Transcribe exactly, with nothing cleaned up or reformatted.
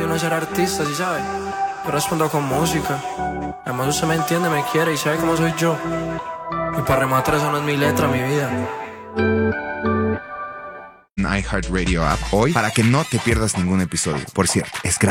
no es ser artista, ¿sí sabes? Yo respondo con música. Además usted me entiende, me quiere y sabe cómo soy yo. Y para rematar, eso no es mi letra, mi vida. iHeartRadio app hoy para que no te pierdas ningún episodio. Por cierto, es gratis.